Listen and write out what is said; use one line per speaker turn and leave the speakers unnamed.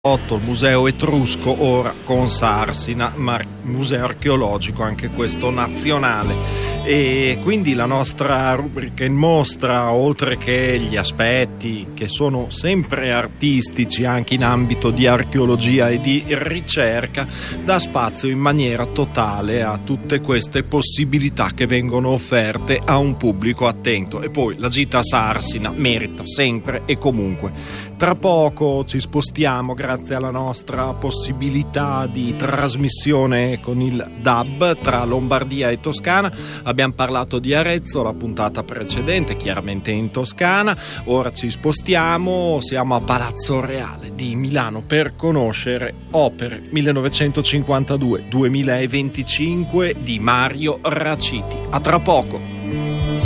Il museo etrusco, ora con Sarsina, museo archeologico anche questo nazionale. E quindi la nostra rubrica in mostra, oltre che gli aspetti che sono sempre artistici anche in ambito di archeologia e di ricerca, dà spazio in maniera totale a tutte queste possibilità che vengono offerte a un pubblico attento. E poi la gita a Sarsina merita sempre e comunque. Tra poco ci spostiamo grazie alla nostra possibilità di trasmissione con il DAB tra Lombardia e Toscana. Abbiamo parlato di Arezzo la puntata precedente, chiaramente in Toscana. Ora ci spostiamo, siamo a Palazzo Reale di Milano per conoscere opere 1952-2025 di Mario Raciti. A tra poco.